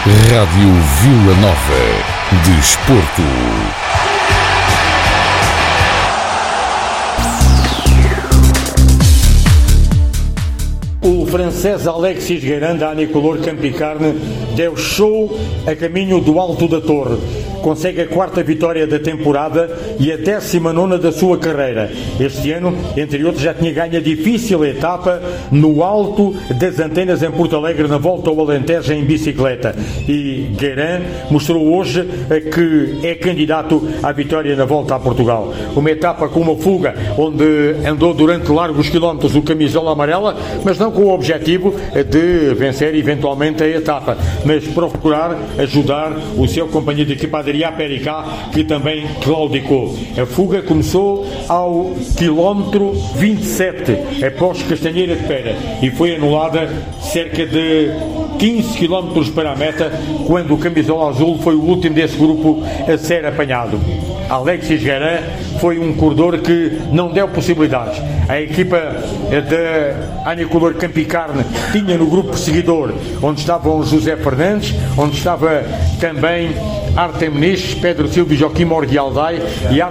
Rádio Vila Nova de Desporto. O francês Alexis Guérin, da Anicolor Campicarne, deu show a caminho do Alto da Torre. Consegue a 4ª vitória da temporada e a 19ª da sua carreira. Este ano, entre outros, já tinha ganho a difícil etapa no Alto das Antenas em Porto Alegre, na volta ao Alentejo em bicicleta. E Guérin mostrou hoje que é candidato à vitória na volta a Portugal. Uma etapa com uma fuga, onde andou durante largos quilómetros o camisola amarela, mas não com o objetivo de vencer eventualmente a etapa, mas procurar ajudar o seu companheiro de equipa Adrià Pericá, que também claudicou. A fuga começou ao quilómetro 27, após Castanheira de Pera, e foi anulada cerca de 15 km para a meta, quando o camisola azul foi o último desse grupo a ser apanhado. Alexis Guérin foi um corredor que não deu possibilidades. A equipa da Anicolor Campicarne tinha no grupo seguidor, onde estavam José Fernandes, onde estava também Artem Muniz, Pedro Silva e Joaquim Mordialdai, e